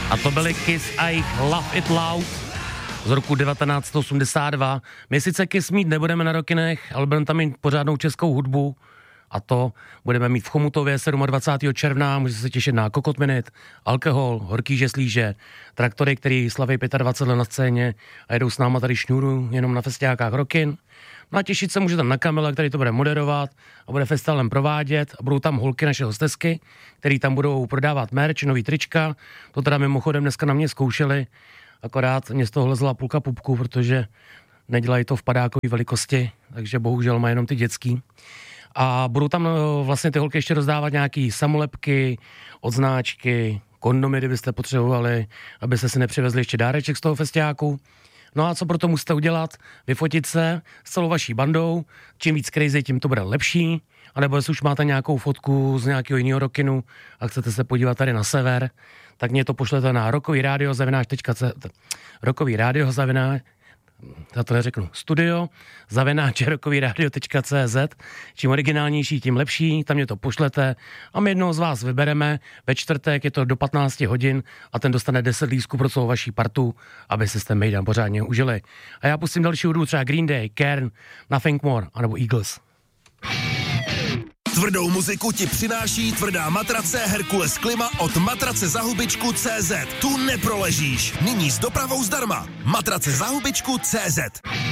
A to byly Kiss a jejich Love It Loud z roku 1982. My sice Kiss mít nebudeme na Rockinech, ale budeme tam mít pořádnou českou hudbu. A to budeme mít v Chomutově 27. června, můžete se těšit na Kokot Minute, Alkohol, Horký žeslíže, Traktory, který slaví 25 let na scéně a jedou s náma tady šňůru jenom na festiákách Rockin. No a těšit se můžete na Kamila, který to bude moderovat a bude festivalem provádět a budou tam holky naše hostesky, který tam budou prodávat merch, nový trička. To teda mimochodem dneska na mě zkoušeli, akorát mě z toho lezla půlka pupku, protože nedělají to v padákové velikosti, takže bohužel má jenom ty dětský. A budou tam vlastně ty holky ještě rozdávat nějaký samolepky, odznáčky, kondomy, kdybyste potřebovali, abyste si nepřivezli ještě dáreček z toho festiáku. No a co pro to musíte udělat? Vyfotit se s celou vaší bandou, čím víc crazy, tím to bude lepší, anebo jestli už máte nějakou fotku z nějakého jiného rockinu a chcete se podívat tady na sever, tak mě to pošlete na studio@rockovyradio.cz. Čím originálnější, tím lepší, tam mě to pošlete a my jednoho z vás vybereme. Ve čtvrtek je to do 15 hodin a ten dostane 10 lístků pro celou vaší partu, aby se ten mejdan pořádně užili. A já pustím další hudbu, třeba Green Day, Kern, Nothing More, anebo Eagles. Tvrdou muziku ti přináší tvrdá matrace Herkules Klima od matracezahubičku.cz. Tu neproležíš. Nyní s dopravou zdarma. Matracezahubičku.cz.